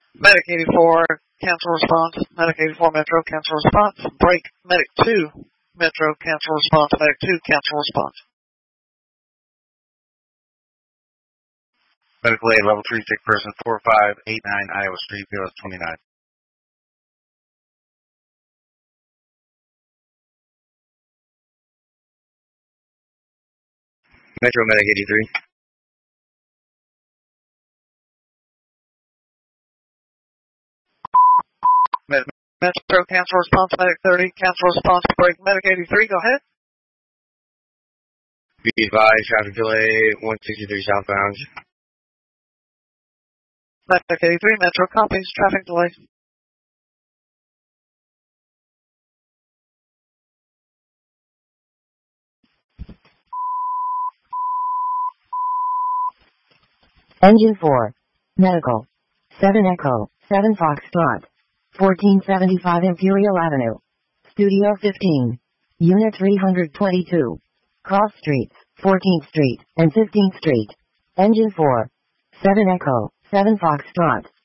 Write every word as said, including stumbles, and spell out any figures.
Medic eighty-four, cancel response. Medic eighty-four, Metro, cancel response. Break, Medic two, Metro, cancel response. Medic two, cancel response. Medical aid, level three, sick person, four five eight nine Iowa Street, P O S twenty-nine. Metro, Medic eighty-three. Metro, cancel response. Medic thirty, cancel response. Break, Medic eighty-three, go ahead. Be advised, traffic delay, one sixty-three southbound. Medic eighty-three, Metro, copies, traffic delay. Engine four. Medical. seven Echo, seven Foxtrot. fourteen seventy-five Imperial Avenue. Studio fifteen. Unit three hundred twenty-two. Cross Streets, fourteenth Street and fifteenth Street. Engine four. seven Echo, seven Foxtrot.